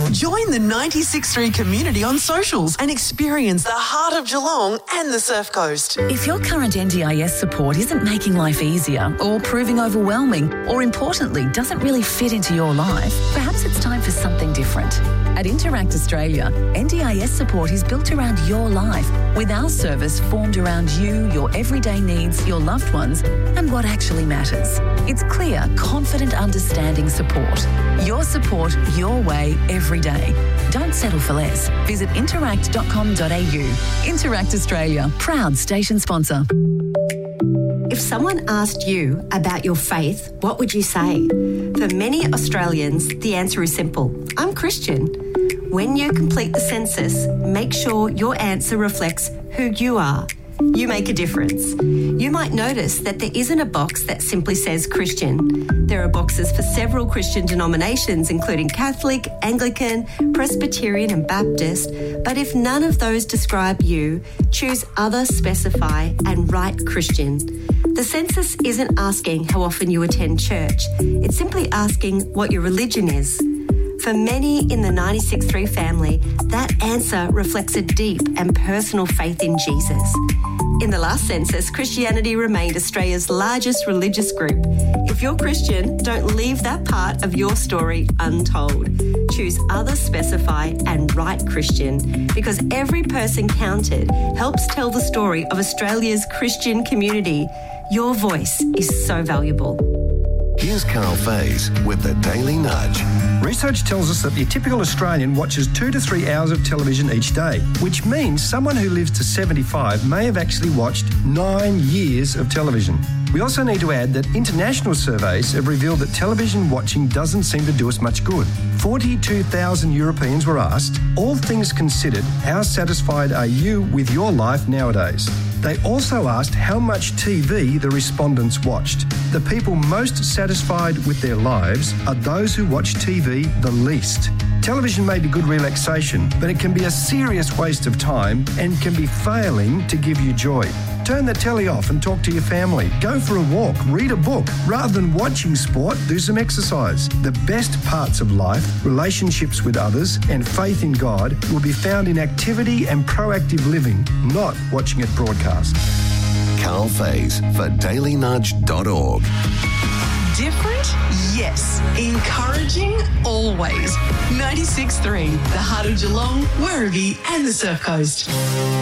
Join the 96.3 community on socials and experience the heart of Geelong and the Surf Coast. If your current NDIS support isn't making life easier or proving overwhelming or, importantly, doesn't really fit into your life, perhaps it's time for something different. At Interact Australia, NDIS support is built around your life, with our service formed around you, your everyday needs, your loved ones, and what actually matters. It's clear, confident, understanding support. Your support, your way, every day. Don't settle for less. Visit interact.com.au. Interact Australia, proud station sponsor. If someone asked you about your faith, what would you say? For many Australians, the answer is simple. I'm Christian. When you complete the census, make sure your answer reflects who you are. You make a difference. You might notice that there isn't a box that simply says Christian. There are boxes for several Christian denominations, including Catholic, Anglican, Presbyterian and Baptist. But if none of those describe you, choose other, specify and write Christian. The census isn't asking how often you attend church. It's simply asking what your religion is. For many in the 96.3 family, that answer reflects a deep and personal faith in Jesus. In the last census, Christianity remained Australia's largest religious group. If you're Christian, don't leave that part of your story untold. Choose other, specify and write Christian, because every person counted helps tell the story of Australia's Christian community. Your voice is so valuable. Here's Carl Faze with the Daily Nudge. Research tells us that the typical Australian watches 2 to 3 hours of television each day, which means someone who lives to 75 may have actually watched 9 years of television. We also need to add that international surveys have revealed that television watching doesn't seem to do us much good. 42,000 Europeans were asked, all things considered, how satisfied are you with your life nowadays? They also asked how much TV the respondents watched. The people most satisfied with their lives are those who watch TV the least. Television may be good relaxation, but it can be a serious waste of time and can be failing to give you joy. Turn the telly off and talk to your family. Go for a walk, read a book. Rather than watching sport, do some exercise. The best parts of life, relationships with others and faith in God will be found in activity and proactive living, not watching it broadcast. Carl Faze for dailynudge.org. Different? Yes. Encouraging? Always. 96.3, the heart of Geelong, Werribee and the Surf Coast.